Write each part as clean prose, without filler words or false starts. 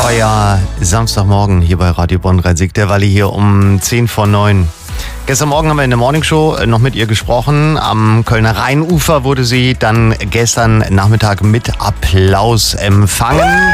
Euer Samstagmorgen hier bei Radio Bonn Rhein-Sieg, der Walli hier um 10:09. Gestern Morgen haben wir in der Morningshow noch mit ihr gesprochen. Am Kölner Rheinufer wurde sie dann gestern Nachmittag mit Applaus empfangen.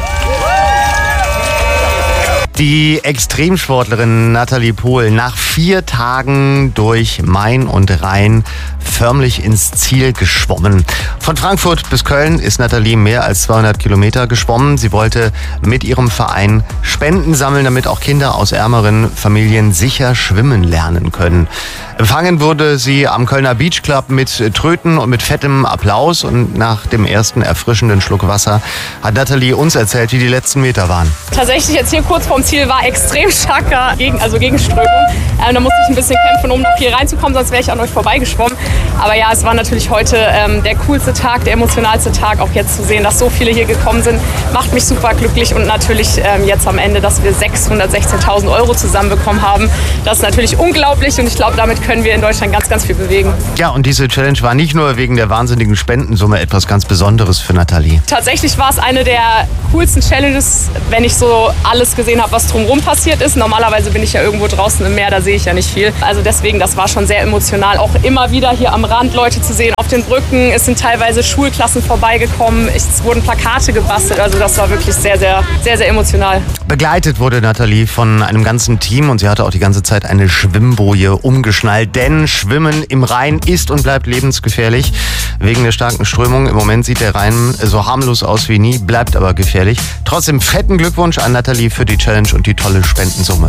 Die Extremsportlerin Nathalie Pohl nach 4 Tagen durch Main und Rhein förmlich ins Ziel geschwommen. Von Frankfurt bis Köln ist Nathalie mehr als 200 Kilometer geschwommen. Sie wollte mit ihrem Verein Spenden sammeln, damit auch Kinder aus ärmeren Familien sicher schwimmen lernen können. Empfangen wurde sie am Kölner Beach Club mit Tröten und mit fettem Applaus. Und nach dem ersten erfrischenden Schluck Wasser hat Nathalie uns erzählt, wie die letzten Meter waren. Tatsächlich jetzt hier kurz vorm Ziel war extrem starker Gegenströmung. Da musste ich ein bisschen kämpfen, um noch hier reinzukommen, sonst wäre ich an euch vorbeigeschwommen. Aber ja, es war natürlich heute der coolste Tag, der emotionalste Tag. Auch jetzt zu sehen, dass so viele hier gekommen sind, macht mich super glücklich. Und natürlich jetzt am Ende, dass wir 616.000 € zusammenbekommen haben. Das ist natürlich unglaublich und ich glaube, damit können wir in Deutschland ganz, ganz viel bewegen. Ja, und diese Challenge war nicht nur wegen der wahnsinnigen Spendensumme etwas ganz Besonderes für Nathalie. Tatsächlich war es eine der coolsten Challenges, wenn ich so alles gesehen habe, was drumherum passiert ist. Normalerweise bin ich ja irgendwo draußen im Meer, da sehe ich ja nicht viel. Also deswegen, das war schon sehr emotional. Auch immer wieder hier am Rand Leute zu sehen, auf den Brücken. Es sind teilweise Schulklassen vorbeigekommen. Es wurden Plakate gebastelt. Also das war wirklich sehr, sehr, sehr, sehr emotional. Begleitet wurde Nathalie von einem ganzen Team und sie hatte auch die ganze Zeit eine Schwimmboje umgeschnallt. Denn Schwimmen im Rhein ist und bleibt lebensgefährlich. Wegen der starken Strömung. Im Moment sieht der Rhein so harmlos aus wie nie, bleibt aber gefährlich. Trotzdem fetten Glückwunsch an Nathalie für die Challenge und die tolle Spendensumme.